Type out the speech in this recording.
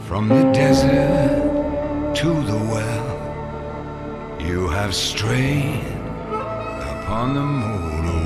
From the desert to the well, you have strayed upon the motorway.